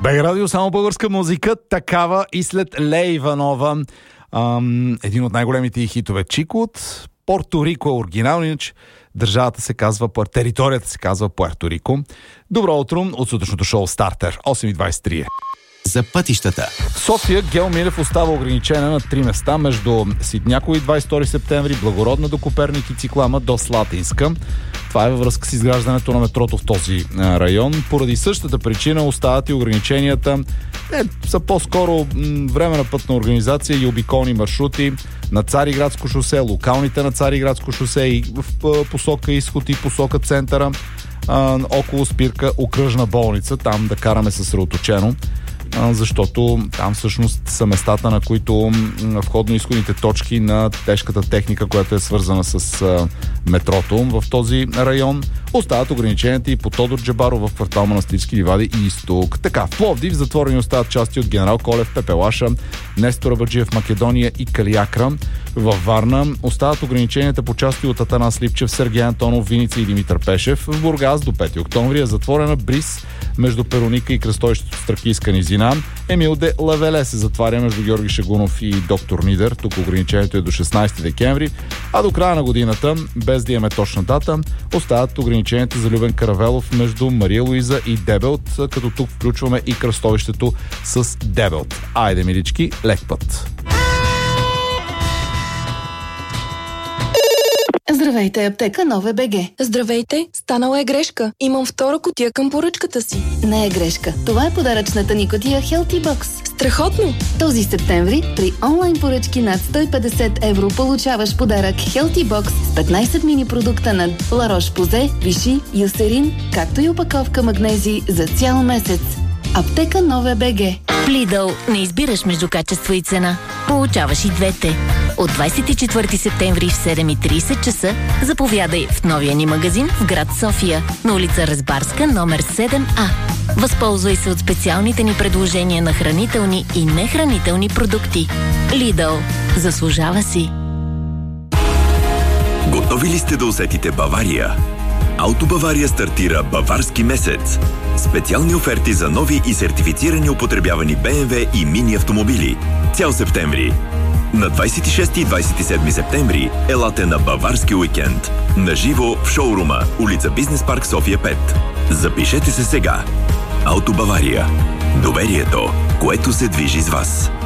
БГ Радио, само българска музика, такава и след Лея Иванова. Един от най-големите хитове Чико от Порто Рико е оригинал, иначе държавата се казва, територията се казва Пуерто Рико. Добро утро от сутрешното шоу Стартер, 8:23. За пътищата. В София Гео Милев остава ограничена на 3 места между Ситняково и 22 септември, Благородна до Коперник и Циклама до Слатинска. Това е във връзка с изграждането на метрото в този район. Поради същата причина остават и ограниченията. Са по-скоро временна пътна организация и обиколни маршрути на Цариградско шосе, локалните на Цариградско шосе и в посока изход и посока центъра, около спирка Окръжна болница, там да караме съсредоточено, защото там всъщност са местата, на които входно-изходните точки на тежката техника, която е свързана с метрото в този район. Остават ограниченията и по Тодор Джабаров в квартал Манастирски ливади и Изток. Така, в Пловдив затворени остават части от Генерал Колев, Пепелаша, Нестор Абаджиев, Македония и Калиакра. Във Варна остават ограниченията по части от Атанас Липчев, Сергей Антонов, Виница и Димитър Пешев. В Бургас до 5 октомври е затворена Бриз между Пероника и кръстовището с Тракийска низина. Емил де Лавеле се затваря между Георги Шегунов и Доктор Нидер. Тук ограничението е до 16 декември, а до края на годината, без да имаме точна дата, остават ограниченията за Любен Каравелов между Мария Луиза и Дебелт, като тук включваме и кръстовището с Дебелт. Айде, милички, лек път! Здравейте, аптека Нове БГ. Здравейте, станала е грешка. Имам втора кутия към поръчката си. Не е грешка. Това е подаръчната ни кутия Healthy Box. Страхотно! Този септември при онлайн поръчки над 150 евро получаваш подарък Healthy Box с 15 мини продукта на La Roche-Posay, Vichy, Eucerin, както и опаковка магнези за цял месец. Аптека Нове БГ. В Lidl не избираш между качество и цена. Получаваш и двете. От 24 септември в 7:30 часа заповядай в новия ни магазин в град София, на улица Разбарска, номер 7А. Възползвай се от специалните ни предложения на хранителни и нехранителни продукти. Lidl. Заслужава си. Готови ли сте да усетите Бавария? Auto Бавария стартира Баварски месец. Специални оферти за нови и сертифицирани употребявани BMW и мини автомобили. Цял септември. На 26 и 27 септември елате на Баварски уикенд. Наживо в шоурума, улица Бизнес парк София 5. Запишете се сега. Auto Бавария. Доверието, което се движи с вас.